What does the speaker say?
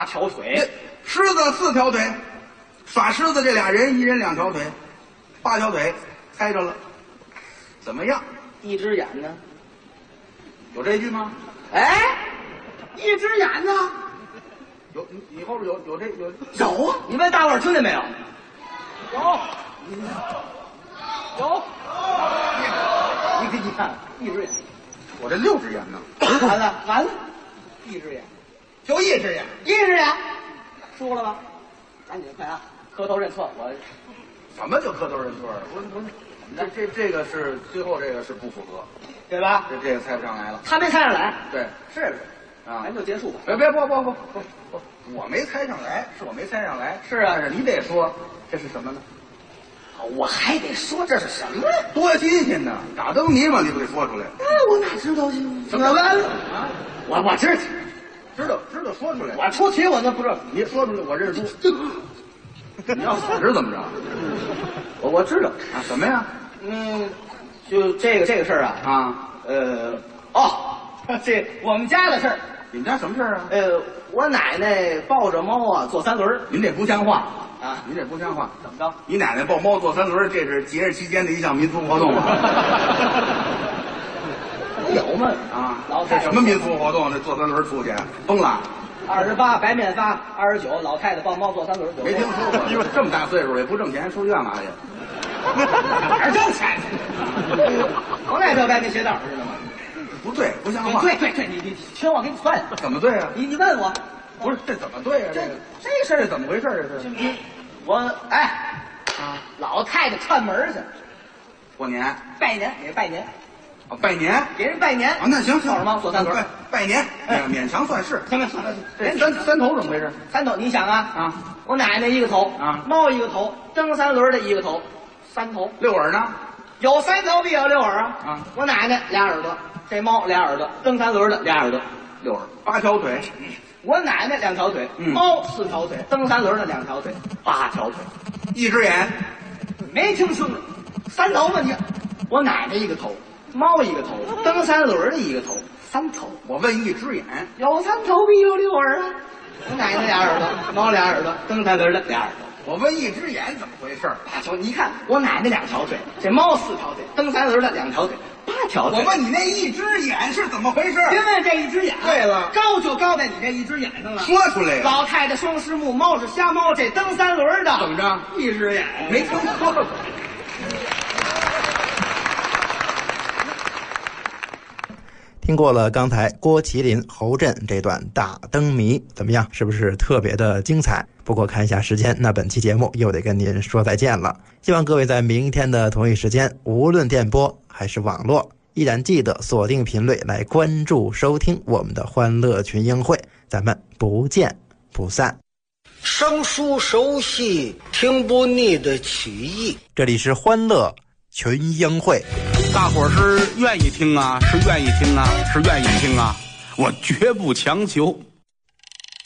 条腿， 狮子4条腿，耍狮子这俩人一人2条腿，8条腿，猜着了，怎么样？ 一只眼呢？ 有这句吗？ 哎，一只眼呢？ 有，你后边有这有有啊！你问大伙儿听见没有？有。你看，一只眼， 我这6只眼呢。 完了，一只眼， 就1只眼， 输了吧？赶紧快啊！磕头认错，我什么叫磕头认错啊？我这个是最后这个是不符合， 对吧？ 这个猜不上来了。 他没猜上来， 对， 是啊，咱就结束吧。 别不，我没猜上来，是我没猜上来。 是啊， 但是你得说这是什么呢？ 我还得说这是什么呀？ 多新鲜呢！打灯谜嘛，你不得说出来？ 我哪知道去？ 什么啊？ 我知道说出来。 我出题我那不知道， 你说出来我认输。你要死是怎么着？ 我知道啊？什么呀？ 就这个事儿啊。这我们家的事儿。 你们家什么事儿啊？ 我奶奶抱着猫啊坐3轮。 您这不像话啊！ 您这不像话。 怎么着？ 你奶奶抱猫坐3轮，这是节日期间的一项民俗活动啊！ 有吗？ 啊， 老太太这什么民俗活动？这坐3轮出去疯了 ？28白面发，29老太太抱猫坐3轮。 没听说过，这么大岁数了也不挣钱，出去干嘛去？ 哪儿挣钱去？我哪叫歪门邪道知道吗？ 不对，不像话。 对，你听我给你算。 怎么对啊？ 你问我， 不是这怎么对啊？这事儿怎么回事？这是我老太太串门去， 过年拜年给人拜年。 拜年， 给人拜年啊，那行， 抱着猫坐3轮， 拜年，勉强算是。 行， 这三头怎么回事 ？3头，你想啊，我奶奶一个头啊， 猫一个头，蹬3轮的一个头，3头。 6耳呢？ 有3头必有6耳啊！ 啊， 我奶奶俩耳朵，这猫俩耳朵，蹬3轮的俩耳朵，6耳 ，8条腿。 我奶奶2条腿，猫4条腿，蹬3轮的2条腿，8条腿 ，1只眼。 没听清楚，3头吧你？我奶奶一个头。猫一个头，蹬3轮的一个头，3头。 我问1只眼， 有3头必有6耳啊！我奶奶俩耳朵，猫俩耳朵，蹬3轮的俩耳朵。 我问1只眼怎么回事 ？8条。你看我奶奶2条腿，这猫4条腿，蹬3轮的2条腿，8条腿。 我问你那1只眼是怎么回事？ 别问这1只眼。 对了， 高就高在你这1只眼上了。 说出来呀！ 老太太双狮目，猫是瞎猫，这蹬3轮的怎么着 ？1只眼， 没听说过。 听过了刚才郭麒麟、侯震这段大灯谜，怎么样？是不是特别的精彩？不过看一下时间，那本期节目又得跟您说再见了。希望各位在明天的同一时间，无论电波还是网络，依然记得锁定频率来关注收听我们的欢乐群英会，咱们不见不散。 生疏熟悉，听不腻的曲艺。 这里是欢乐群英会。 大伙儿是愿意听啊，是愿意听啊，是愿意听啊，我绝不强求。